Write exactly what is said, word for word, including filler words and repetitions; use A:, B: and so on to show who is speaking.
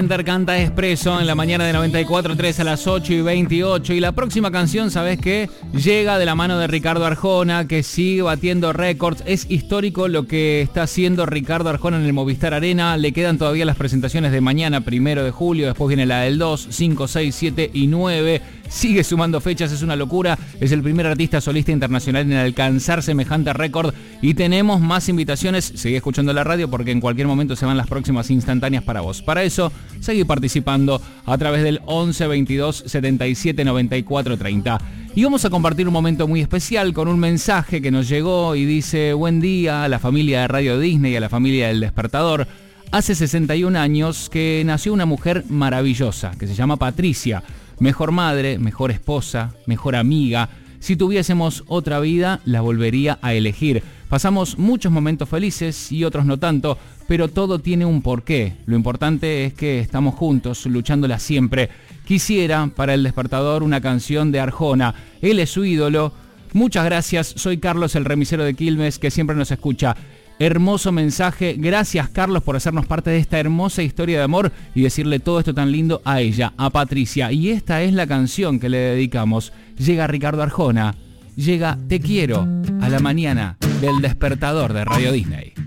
A: Canta Expreso en la mañana de noventa y cuatro punto tres a las ocho y veintiocho. Y la próxima canción, ¿sabés qué? Llega de la mano de Ricardo Arjona, que sigue batiendo récords. Es histórico lo que está haciendo Ricardo Arjona en el Movistar Arena. Le quedan todavía las presentaciones de mañana, primero de julio. Después viene la del dos, cinco, seis, siete y nueve. Sigue sumando fechas, es una locura. Es el primer artista solista internacional en alcanzar semejante récord. Y tenemos más invitaciones. Seguí escuchando la radio porque en cualquier momento se van las próximas instantáneas para vos. Para eso, seguí participando a través del once, veintidós, setenta y siete, noventa y cuatro, treinta. Y vamos a compartir un momento muy especial con un mensaje que nos llegó y dice: buen día a la familia de Radio Disney y a la familia del Despertador. Hace sesenta y un años que nació una mujer maravillosa que se llama Patricia. Mejor madre, mejor esposa, mejor amiga. Si tuviésemos otra vida, la volvería a elegir. Pasamos muchos momentos felices y otros no tanto, pero todo tiene un porqué. Lo importante es que estamos juntos, luchándola siempre. Quisiera para el Despertador una canción de Arjona. Él es su ídolo. Muchas gracias. Soy Carlos, el remisero de Quilmes, que siempre nos escucha. Hermoso mensaje. Gracias, Carlos, por hacernos parte de esta hermosa historia de amor y decirle todo esto tan lindo a ella, a Patricia. Y esta es la canción que le dedicamos. Llega Ricardo Arjona. Llega Te Quiero a la mañana del Despertador de Radio Disney.